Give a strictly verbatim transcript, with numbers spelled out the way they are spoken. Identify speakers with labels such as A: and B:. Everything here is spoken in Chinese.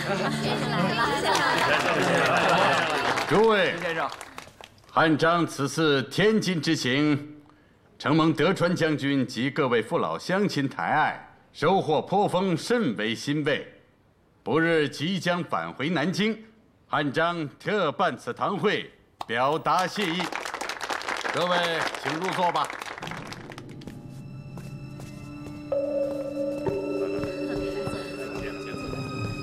A: 诸位先生，汉章此次天津之行，承蒙德川将军及各位父老乡亲抬爱，收获颇丰，甚为欣慰。不日即将返回南京，汉章特办此堂会，表达谢意。各位请入座吧。